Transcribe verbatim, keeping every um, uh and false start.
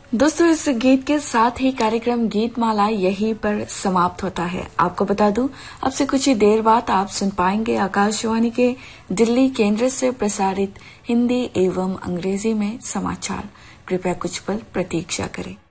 दोस्तों, इस गीत के साथ ही कार्यक्रम गीत माला यहीं पर समाप्त होता है। आपको बता दूं, अब से कुछ ही देर बाद आप सुन पाएंगे आकाशवाणी के दिल्ली केंद्र से प्रसारित हिंदी एवं अंग्रेजी में समाचार। कृपया कुछ पल प्रतीक्षा करें।